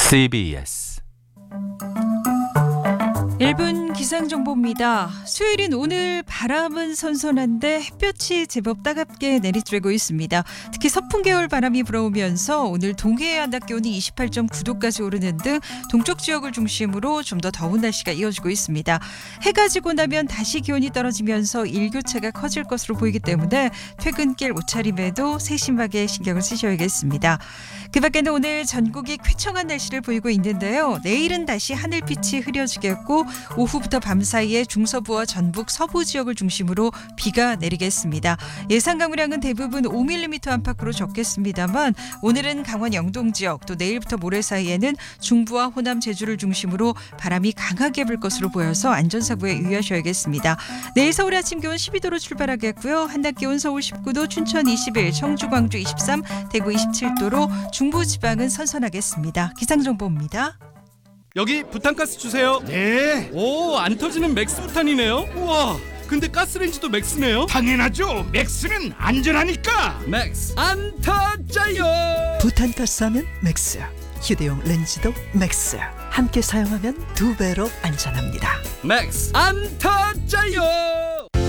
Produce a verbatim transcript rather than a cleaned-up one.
씨비에스 일 분 기상정보입니다. 수요일인 오늘 바람은 선선한데 햇볕이 제법 따갑게 내리쬐고 있습니다. 특히 서풍 계열 바람이 불어오면서 오늘 동해의 한낮 기온이 이십팔 점 구 도까지 오르는 등 동쪽 지역을 중심으로 좀 더 더운 날씨가 이어지고 있습니다. 해가 지고 나면 다시 기온이 떨어지면서 일교차가 커질 것으로 보이기 때문에 퇴근길 옷차림에도 세심하게 신경을 쓰셔야겠습니다. 그 밖에는 오늘 전국이 쾌청한 날씨를 보이고 있는데요. 내일은 다시 하늘빛이 흐려지겠고 오후부터 밤 사이에 중서부와 전북 서부 지역을 중심으로 비가 내리겠습니다. 예상 강우량은 대부분 오 밀리미터 안팎으로 적겠습니다만 오늘은 강원 영동 지역 또 내일부터 모레 사이에는 중부와 호남 제주를 중심으로 바람이 강하게 불 것으로 보여서 안전사고에 유의하셔야겠습니다. 내일 서울 아침 기온 십이 도로 출발하겠고요. 한낮 기온 서울 십구 도, 춘천 이십일, 청주 광주 이십삼, 대구 이십칠 도로 중부지방은 선선하겠습니다. 기상정보입니다. 여기 부탄가스 주세요. 네, 오, 안 터지는 맥스 부탄이네요. 우와, 근데 가스레인지도 맥스네요. 당연하죠. 맥스는 안전하니까. 맥스 안 터져요. 부탄가스 하면 맥스, 휴대용 렌즈도 맥스. 함께 사용하면 두 배로 안전합니다. 맥스 안 터져요.